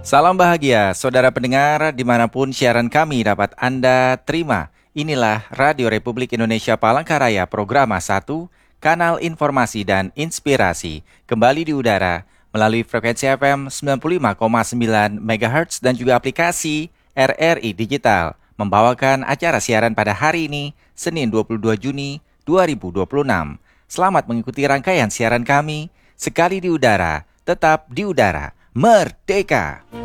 Salam bahagia, saudara pendengar dimanapun siaran kami dapat Anda terima. Inilah Radio Republik Indonesia Palangkaraya Programa 1, Kanal Informasi dan Inspirasi. Kembali di udara melalui frekuensi FM 95,9 MHz dan juga aplikasi RRI Digital. Membawakan acara siaran pada hari ini, Senin 22 Juni 2026. Selamat mengikuti rangkaian siaran kami. Sekali di udara, tetap di udara. Merdeka!